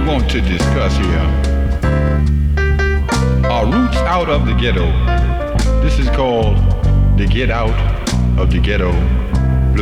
want to discuss here are roots out of the ghetto. This is called the Get Out of the Ghetto